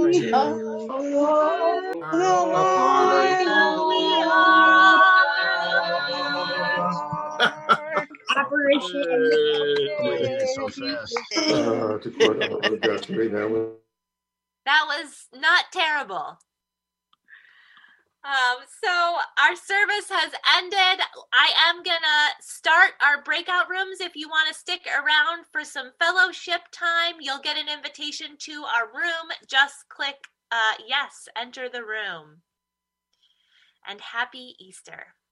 Operation. We did it so fast. That was not terrible. So our service has ended. I am gonna start our breakout rooms. If you want to stick around for some fellowship time, you'll get an invitation to our room. Just click yes, enter the room. And happy Easter.